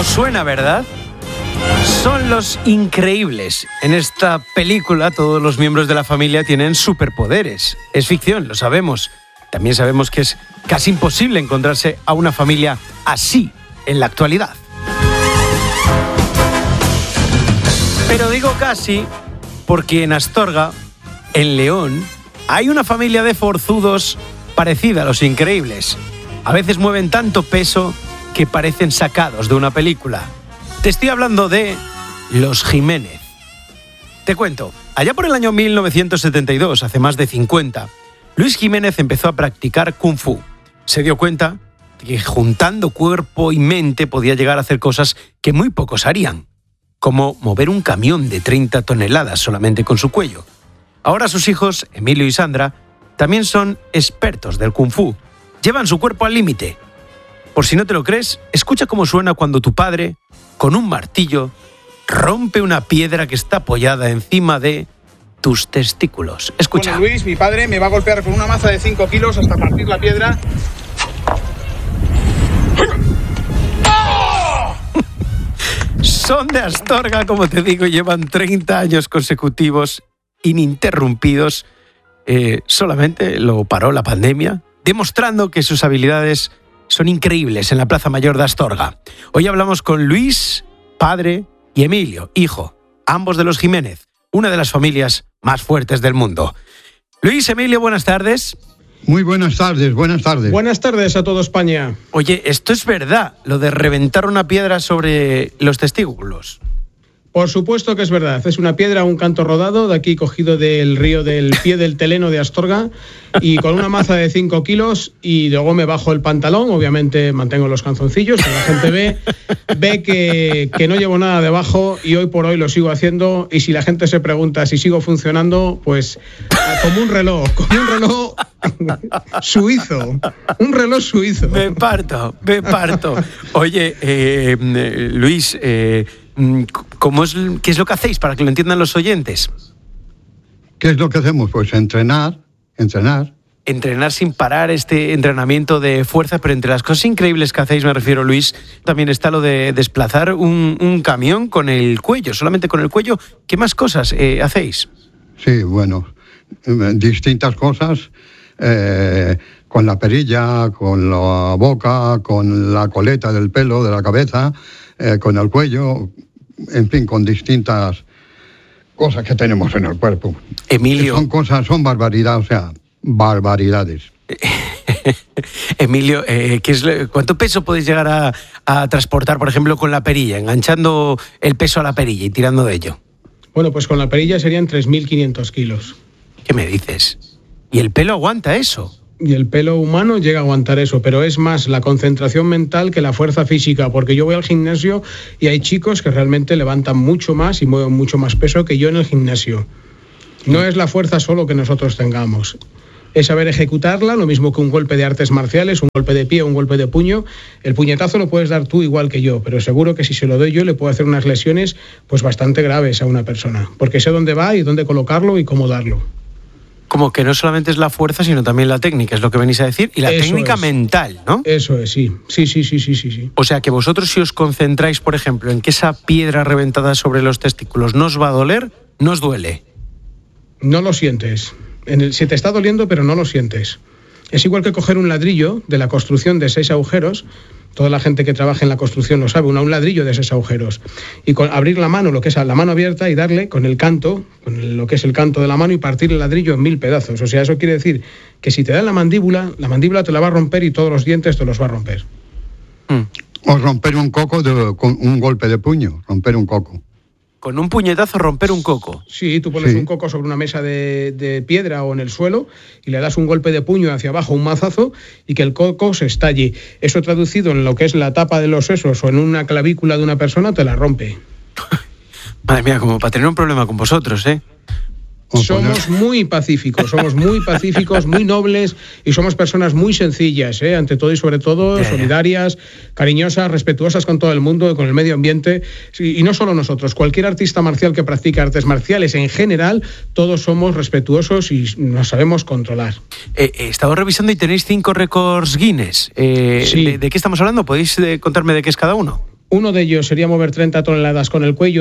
¿Os suena, verdad? Son Los Increíbles. En esta película todos los miembros de la familia tienen superpoderes. Es ficción, lo sabemos. También sabemos que es casi imposible encontrarse a una familia así en la actualidad. Pero digo casi porque en Astorga, en León, hay una familia de forzudos parecida a Los Increíbles. A veces mueven tanto peso que parecen sacados de una película. Te estoy hablando de Los Jiménez. Te cuento, allá por el año 1972, hace más de 50, Luis Jiménez empezó a practicar Kung Fu. Se dio cuenta de que juntando cuerpo y mente podía llegar a hacer cosas que muy pocos harían, como mover un camión de 30 toneladas solamente con su cuello. Ahora sus hijos, Emilio y Sandra, también son expertos del Kung Fu. Llevan su cuerpo al límite. Por si no te lo crees, escucha cómo suena cuando tu padre, con un martillo, rompe una piedra que está apoyada encima de tus testículos. Escucha. Bueno, Luis, mi padre, me va a golpear con una maza de 5 kilos hasta partir la piedra. Son de Astorga, como te digo, llevan 30 años consecutivos ininterrumpidos. Solamente lo paró la pandemia, demostrando que sus habilidades son increíbles en la Plaza Mayor de Astorga. Hoy hablamos con Luis, padre, y Emilio, hijo, ambos de los Jiménez, una de las familias más fuertes del mundo. Luis, Emilio, buenas tardes. Muy buenas tardes, buenas tardes. Buenas tardes a toda España. Oye, ¿esto es verdad, lo de reventar una piedra sobre los testículos? Por supuesto que es verdad. Es una piedra, un canto rodado, de aquí cogido del río del pie del Teleno de Astorga, y con una maza de 5 kilos, y luego me bajo el pantalón, obviamente mantengo los calzoncillos, que la gente ve que no llevo nada debajo, y hoy por hoy lo sigo haciendo, y si la gente se pregunta si sigo funcionando, pues como un reloj suizo, un reloj suizo. Me parto. Oye, Luis, ¿qué es lo que hacéis para que lo entiendan los oyentes? ¿Qué es lo que hacemos? Pues entrenar. Entrenar sin parar, este entrenamiento de fuerza, pero entre las cosas increíbles que hacéis, me refiero, Luis, también está lo de desplazar un camión con el cuello, solamente con el cuello. ¿Qué más cosas hacéis? Sí, bueno, distintas cosas, con la perilla, con la boca, con la coleta del pelo, de la cabeza, con el cuello, en fin, con distintas cosas que tenemos en el cuerpo. Emilio. Son barbaridades. Emilio, ¿cuánto peso podéis llegar a transportar, por ejemplo, con la perilla, enganchando el peso a la perilla y tirando de ello? Bueno, pues con la perilla serían 3.500 kilos. ¿Qué me dices? ¿Y el pelo aguanta eso? Y el pelo humano llega a aguantar eso, pero es más la concentración mental que la fuerza física, porque yo voy al gimnasio y hay chicos que realmente levantan mucho más y mueven mucho más peso que yo en el gimnasio. No es la fuerza solo que nosotros tengamos, es saber ejecutarla, lo mismo que un golpe de artes marciales, un golpe de pie, un golpe de puño. El puñetazo lo puedes dar tú igual que yo, pero seguro que si se lo doy yo le puedo hacer unas lesiones pues bastante graves a una persona, porque sé dónde va y dónde colocarlo y cómo darlo. Como que no solamente es la fuerza, sino también la técnica, es lo que venís a decir, y la Eso técnica es. Mental, ¿no? Eso es, sí. Sí. O sea, que vosotros si os concentráis, por ejemplo, en que esa piedra reventada sobre los testículos no os va a doler, no os duele. No lo sientes. Si te está doliendo, pero no lo sientes. Es igual que coger un ladrillo de la construcción de 6 agujeros. Toda la gente que trabaja en la construcción lo sabe, un ladrillo de 6 agujeros. Y con abrir la mano, lo que es la mano abierta, y darle con el canto, lo que es el canto de la mano, y partir el ladrillo en 1000 pedazos. O sea, eso quiere decir que si te da la mandíbula te la va a romper y todos los dientes te los va a romper. O romper un coco con un golpe de puño, romper un coco. Con un puñetazo romper un coco. Sí, tú pones un coco sobre una mesa de piedra o en el suelo y le das un golpe de puño hacia abajo, un mazazo, y que el coco se estalle. Eso traducido en lo que es la tapa de los sesos o en una clavícula de una persona te la rompe. Madre mía, como para tener un problema con vosotros, ¿eh? Somos muy pacíficos, muy nobles y somos personas muy sencillas, ante todo y sobre todo, solidarias, cariñosas, respetuosas con todo el mundo, con el medio ambiente. Y no solo nosotros, cualquier artista marcial que practica artes marciales en general, todos somos respetuosos y nos sabemos controlar. He estado revisando y tenéis 5 récords Guinness. Sí. ¿De qué estamos hablando? ¿Podéis contarme de qué es cada uno? Uno de ellos sería mover 30 toneladas con el cuello.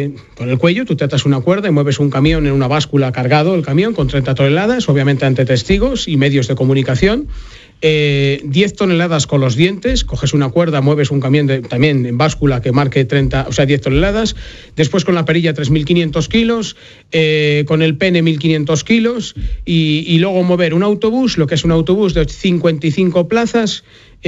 Tú te atas una cuerda y mueves un camión en una báscula cargado, el camión con 30 toneladas, obviamente ante testigos y medios de comunicación. 10 toneladas con los dientes, coges una cuerda, mueves un camión también en báscula que marque 10 toneladas, después con la perilla 3.500 kilos, con el pene 1.500 kilos y luego mover un autobús, lo que es un autobús de 55 plazas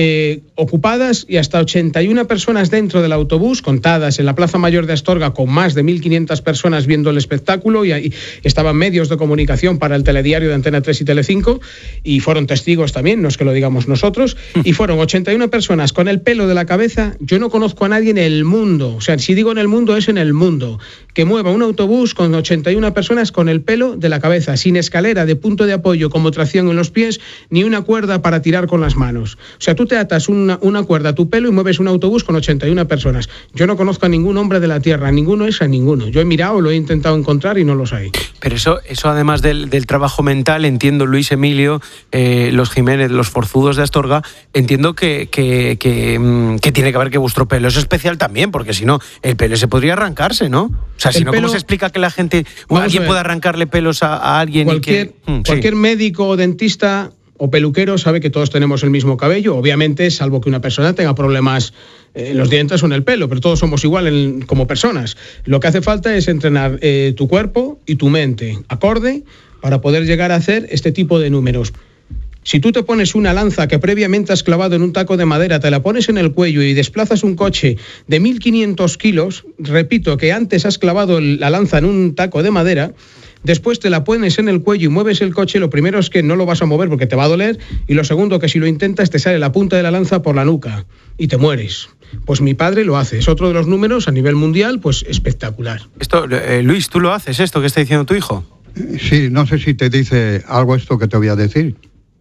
ocupadas y hasta 81 personas dentro del autobús, contadas en la Plaza Mayor de Astorga con más de 1.500 personas viendo el espectáculo, y ahí estaban medios de comunicación para el telediario de Antena 3 y Telecinco y fueron testigos también, no es que lo digamos nosotros, y fueron 81 personas con el pelo de la cabeza. Yo no conozco a nadie en el mundo, o sea, si digo en el mundo es en el mundo, que mueva un autobús con 81 personas con el pelo de la cabeza, sin escalera de punto de apoyo como tracción en los pies, ni una cuerda para tirar con las manos. O sea, tú te atas una cuerda a tu pelo y mueves un autobús con 81 personas. Yo no conozco a ningún hombre de la tierra, ninguno es a ninguno. Yo he mirado, lo he intentado encontrar y no los hay. Pero eso además del trabajo mental, entiendo, Luis Emilio, los Jiménez, los forzudos de Astorga, entiendo que tiene que ver que vuestro pelo es especial también, porque si no, el pelo se podría arrancarse, ¿no? O sea, si no, ¿cómo se explica que la gente o alguien pueda arrancarle pelos a alguien? Cualquier médico o dentista o peluquero sabe que todos tenemos el mismo cabello, obviamente, salvo que una persona tenga problemas en los dientes o en el pelo, pero todos somos igual como personas. Lo que hace falta es entrenar tu cuerpo y tu mente acorde para poder llegar a hacer este tipo de números. Si tú te pones una lanza que previamente has clavado en un taco de madera, te la pones en el cuello y desplazas un coche de 1.500 kilos, repito que antes has clavado la lanza en un taco de madera, después te la pones en el cuello y mueves el coche, lo primero es que no lo vas a mover porque te va a doler, y lo segundo, que si lo intentas te sale la punta de la lanza por la nuca y te mueres. Pues mi padre lo hace, es otro de los números a nivel mundial, pues espectacular. Esto, Luis, ¿tú lo haces esto que está diciendo tu hijo? Sí, no sé si te dice algo esto que te voy a decir.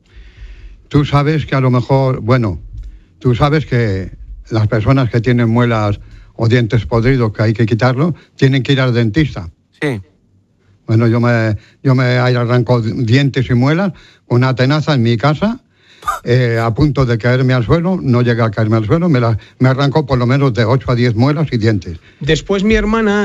Tú sabes que a lo mejor, tú sabes que las personas que tienen muelas o dientes podridos que hay que quitarlo, tienen que ir al dentista. Sí. Bueno, yo me arranco dientes y muelas con una tenaza en mi casa, a punto de caerme al suelo, no llega a caerme al suelo, me arranco por lo menos de 8 a 10 muelas y dientes. Después mi hermana,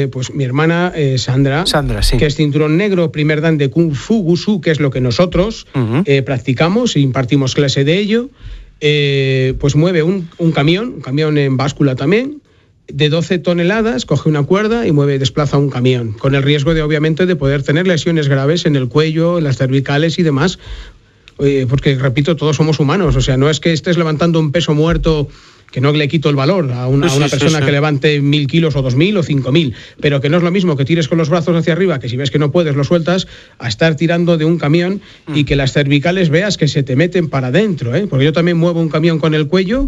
Sandra, sí, que es cinturón negro, primer dan de Kung Fu Wushu, que es lo que nosotros practicamos e impartimos clase de ello, pues mueve un camión en báscula también, de 12 toneladas, coge una cuerda y desplaza un camión, con el riesgo de, obviamente, de poder tener lesiones graves en el cuello, en las cervicales y demás, porque, repito, todos somos humanos, o sea, no es que estés levantando un peso muerto, que no le quito el valor a una persona que levante 1.000 kilos o 2.000 o 5.000, pero que no es lo mismo que tires con los brazos hacia arriba, que si ves que no puedes lo sueltas, a estar tirando de un camión y que las cervicales veas que se te meten para adentro, porque yo también muevo un camión con el cuello,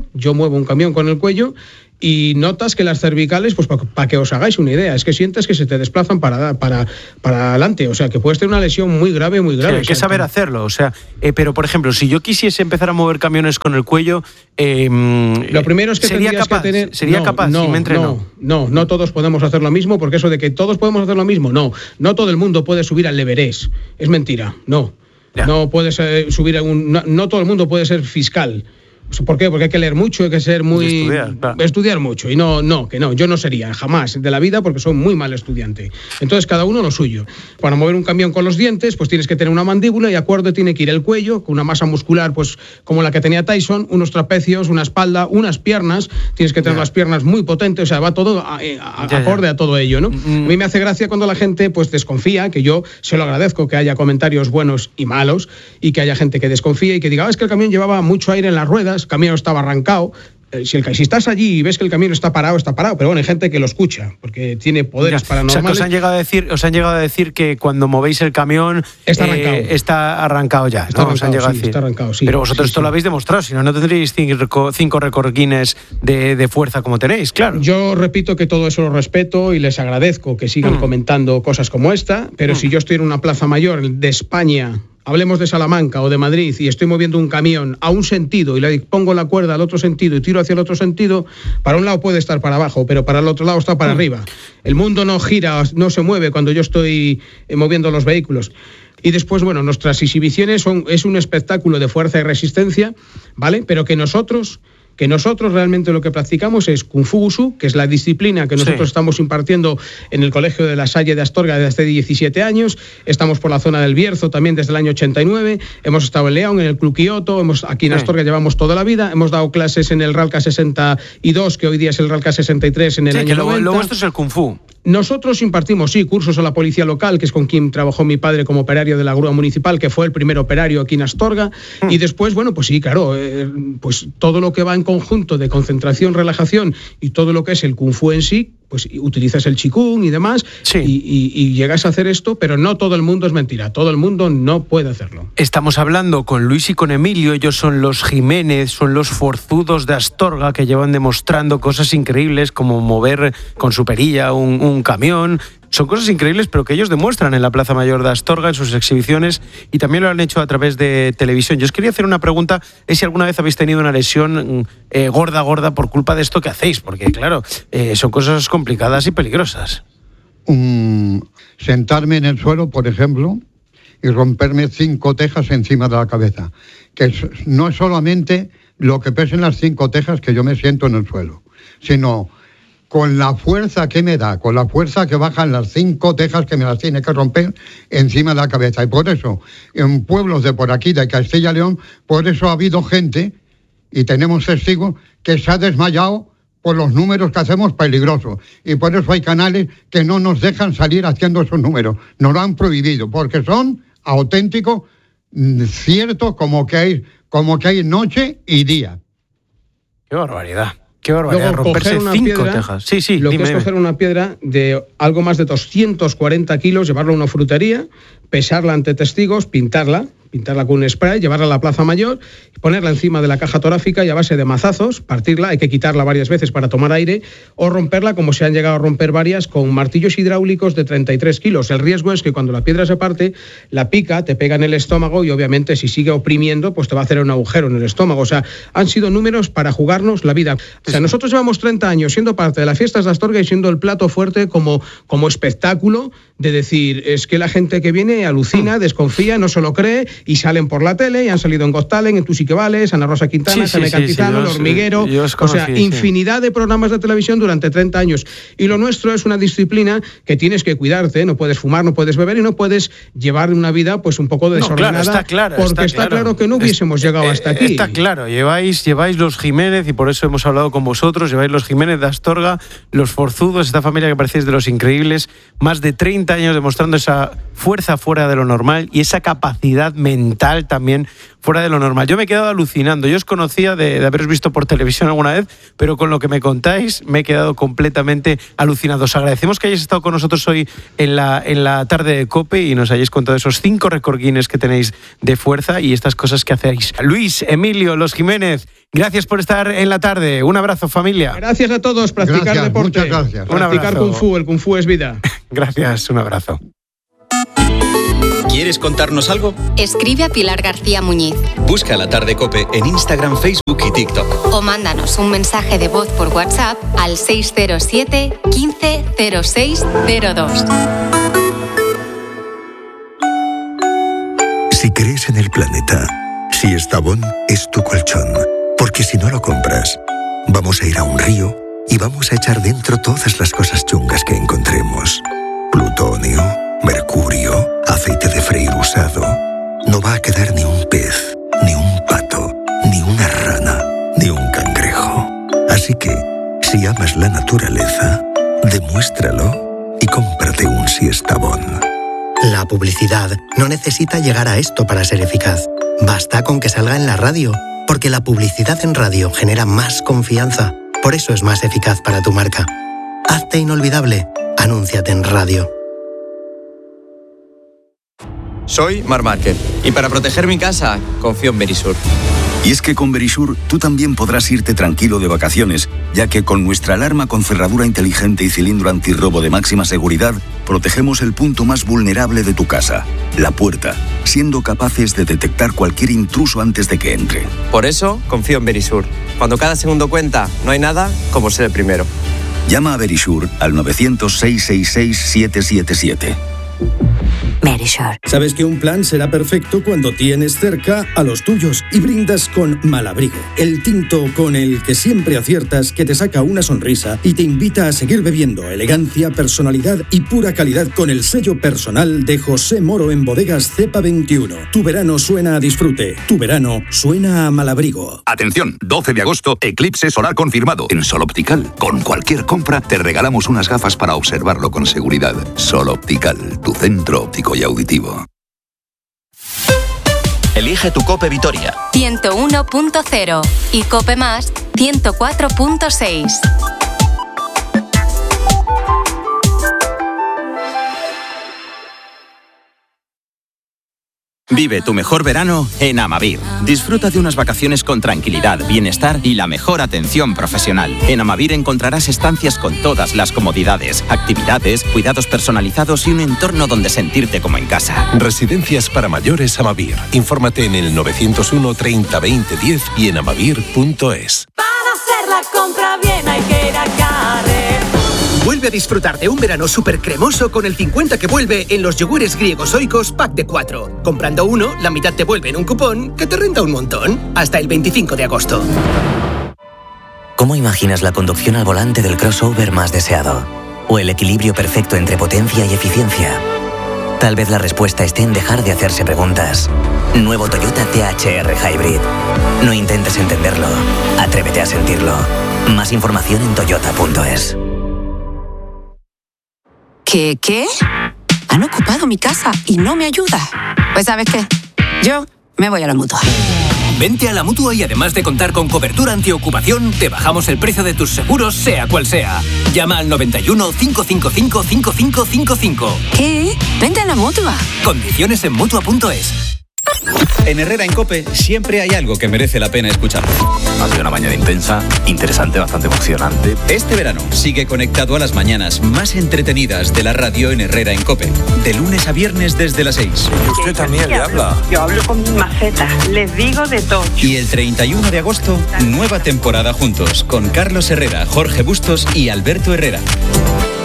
y notas que las cervicales, pues para que os hagáis una idea, es que sientes que se te desplazan para adelante, o sea, que puedes tener una lesión muy grave, muy grave. Sí, hay que saber hacerlo, o sea, pero por ejemplo, si yo quisiese empezar a mover camiones con el cuello, lo primero es que ¿sería capaz si me entreno? No todos podemos hacer lo mismo, porque eso de que todos podemos hacer lo mismo, no todo el mundo puede subir al Everest, es mentira, no puedes subir no todo el mundo puede ser fiscal. ¿Por qué? Porque hay que leer mucho, hay que ser muy... Estudiar mucho. Y no, yo no sería jamás de la vida, porque soy muy mal estudiante. Entonces, cada uno lo suyo. Para mover un camión con los dientes, pues tienes que tener una mandíbula y acorde tiene que ir el cuello, con una masa muscular, pues como la que tenía Tyson, unos trapecios, una espalda, unas piernas, tienes que tener las piernas muy potentes, o sea, va todo acorde a todo ello, ¿no? A mí me hace gracia cuando la gente, pues, desconfía, que yo se lo agradezco que haya comentarios buenos y malos, y que haya gente que desconfía y que diga, es que el camión llevaba mucho aire en las ruedas, el camión estaba arrancado. Si estás allí y ves que el camión está parado, pero bueno, hay gente que lo escucha, porque tiene poderes paranormales. O sea, os han llegado a decir que cuando movéis el camión está arrancado ya. Está arrancado, sí. Pero vosotros esto lo habéis demostrado, si no tendréis 5 récord Guinness de fuerza como tenéis, claro. Yo repito que todo eso lo respeto y les agradezco que sigan comentando cosas como esta, pero si yo estoy en una plaza mayor de España, hablemos de Salamanca o de Madrid, y estoy moviendo un camión a un sentido y le pongo la cuerda al otro sentido y tiro hacia el otro sentido, para un lado puede estar para abajo, pero para el otro lado está para arriba. El mundo no gira, no se mueve cuando yo estoy moviendo los vehículos. Y después, bueno, nuestras exhibiciones es un espectáculo de fuerza y resistencia, ¿vale? Pero que nosotros que nosotros realmente lo que practicamos es Kung Fu Wushu, que es la disciplina que nosotros estamos impartiendo en el Colegio de la Salle de Astorga desde hace 17 años, estamos por la zona del Bierzo también desde el año 89, hemos estado en León, en el Club Kioto, aquí en Astorga llevamos toda la vida, hemos dado clases en el Ralca 62, que hoy día es el Ralca 63 en el año 90. Lo vuestro es el Kung Fu. Nosotros impartimos, cursos a la policía local, que es con quien trabajó mi padre como operario de la grúa municipal, que fue el primer operario aquí en Astorga, y después, pues sí, claro, pues todo lo que va en conjunto de concentración, relajación y todo lo que es el Kung Fu en sí, pues utilizas el Qigong y demás, y llegas a hacer esto, pero no todo el mundo es mentira, todo el mundo no puede hacerlo. Estamos hablando con Luis y con Emilio, ellos son los Jiménez, son los forzudos de Astorga que llevan demostrando cosas increíbles como mover con su perilla un camión. Son cosas increíbles, pero que ellos demuestran en la Plaza Mayor de Astorga, en sus exhibiciones, y también lo han hecho a través de televisión. Yo os quería hacer una pregunta, es si alguna vez habéis tenido una lesión gorda por culpa de esto que hacéis, porque claro, son cosas complicadas y peligrosas. Sentarme en el suelo, por ejemplo, y romperme 5 tejas encima de la cabeza, que no es solamente lo que pesen las 5 tejas que yo me siento en el suelo, sino con la fuerza que me da, con la fuerza que bajan las 5 tejas que me las tiene que romper encima de la cabeza. Y por eso, en pueblos de por aquí, de Castilla y León, por eso ha habido gente, y tenemos testigos, que se ha desmayado por los números que hacemos peligrosos. Y por eso hay canales que no nos dejan salir haciendo esos números. Nos lo han prohibido, porque son auténticos, ciertos, como que hay noche y día. ¡Qué barbaridad! ¡Qué barbaridad! Luego, romperse 5 tejas. Sí, lo que es coger una piedra de algo más de 240 kilos, llevarla a una frutería, pesarla ante testigos, pintarla con un spray, llevarla a la Plaza Mayor, ponerla encima de la caja torácica y a base de mazazos, partirla, hay que quitarla varias veces para tomar aire, o romperla, como se han llegado a romper varias, con martillos hidráulicos de 33 kilos. El riesgo es que cuando la piedra se parte, la pica, te pega en el estómago y obviamente si sigue oprimiendo, pues te va a hacer un agujero en el estómago. O sea, han sido números para jugarnos la vida. O sea, nosotros llevamos 30 años siendo parte de las fiestas de Astorga y siendo el plato fuerte como espectáculo de decir, es que la gente que viene alucina, desconfía, no se lo cree, y salen por la tele, y han salido en Got Talent, en Tú sí que vales, Ana Rosa Quintana, Jaime Cantizano, El Hormiguero, infinidad de programas de televisión durante 30 años. Y lo nuestro es una disciplina que tienes que cuidarte, no puedes fumar, no puedes beber y no puedes llevar una vida pues un poco desordenada, porque está claro que no hubiésemos llegado hasta aquí. Está claro, lleváis los Jiménez, y por eso hemos hablado con vosotros, lleváis los Jiménez de Astorga, los forzudos, esta familia que parecéis de los increíbles, más de 30 años demostrando esa fuerza fuera de lo normal y esa capacidad mental también fuera de lo normal. Yo me he quedado alucinando. Yo os conocía de haberos visto por televisión alguna vez, pero con lo que me contáis me he quedado completamente alucinado. Os agradecemos que hayáis estado con nosotros hoy en la tarde de COPE y nos hayáis contado esos 5 récord Guinness que tenéis de fuerza y estas cosas que hacéis. Luis, Emilio, los Jiménez, gracias por estar en la tarde. Un abrazo, familia. Gracias a todos. Practicar deporte. Muchas gracias. Practicar Kung Fu. El Kung Fu es vida. Gracias, un abrazo. ¿Quieres contarnos algo? Escribe a Pilar García Muñiz. Busca La Tarde COPE en Instagram, Facebook y TikTok. O mándanos un mensaje de voz por WhatsApp al 607 15 06 02. Si crees en el planeta, si Estavón es tu colchón, porque si no lo compras, vamos a ir a un río y vamos a echar dentro todas las cosas chungas que encontremos. Plutonio, mercurio, aceite de freír usado. No va a quedar ni un pez, ni un pato, ni una rana, ni un cangrejo. Así que, si amas la naturaleza, demuéstralo y cómprate un Siestabón. La publicidad no necesita llegar a esto para ser eficaz. Basta con que salga en la radio, porque la publicidad en radio genera más confianza. Por eso es más eficaz para tu marca. Hazte inolvidable. Anúnciate en radio. Soy Marc Márquez y para proteger mi casa confío en Verisur. Y es que con Verisur tú también podrás irte tranquilo de vacaciones, ya que con nuestra alarma con cerradura inteligente y cilindro antirrobo de máxima seguridad, protegemos el punto más vulnerable de tu casa, la puerta, siendo capaces de detectar cualquier intruso antes de que entre. Por eso confío en Verisur. Cuando cada segundo cuenta, no hay nada como ser el primero. Llama a Verisur al 900 666 777. Verisure. Sabes que un plan será perfecto cuando tienes cerca a los tuyos y brindas con Malabrigo, el tinto con el que siempre aciertas, que te saca una sonrisa y te invita a seguir bebiendo. Elegancia, personalidad y pura calidad con el sello personal de José Moro en Bodegas Cepa 21. Tu verano suena a disfrute. Tu verano suena a Malabrigo. Atención, 12 de agosto, eclipse solar confirmado. En Sol Optical, con cualquier compra, te regalamos unas gafas para observarlo con seguridad. Sol Optical, tu centro óptico y auditivo. Elige tu COPE Vitoria. 101.0 y COPE Más 104.6. Vive tu mejor verano en Amavir. Disfruta de unas vacaciones con tranquilidad, bienestar y la mejor atención profesional. En Amavir encontrarás estancias con todas las comodidades, actividades, cuidados personalizados y un entorno donde sentirte como en casa. Residencias para mayores Amavir. Infórmate en el 901 30 20 10 y en amavir.es. Para hacer la compra bien hay que ir a Carrefour. Vuelve a disfrutar de un verano súper cremoso con el 50 que vuelve en los yogures griegos Oikos pack de 4. Comprando uno, la mitad te vuelve en un cupón que te renta un montón. Hasta el 25 de agosto. ¿Cómo imaginas la conducción al volante del crossover más deseado? ¿O el equilibrio perfecto entre potencia y eficiencia? Tal vez la respuesta esté en dejar de hacerse preguntas. Nuevo Toyota THR Hybrid. No intentes entenderlo. Atrévete a sentirlo. Más información en toyota.es. ¿Qué? Han ocupado mi casa y no me ayuda. Pues ¿sabes qué? Yo me voy a la Mutua. Vente a la Mutua y además de contar con cobertura antiocupación, te bajamos el precio de tus seguros, sea cual sea. Llama al 91 555 5555. ¿Qué? Vente a la Mutua. Condiciones en Mutua.es. En Herrera en COPE siempre hay algo que merece la pena escuchar. Ha sido una mañana intensa, interesante, bastante emocionante. Este verano sigue conectado a las mañanas más entretenidas de la radio en Herrera en COPE. De lunes a viernes desde las 6. Y usted también le habla. Yo hablo con mis macetas, les digo de todo. Y el 31 de agosto, nueva temporada juntos con Carlos Herrera, Jorge Bustos y Alberto Herrera.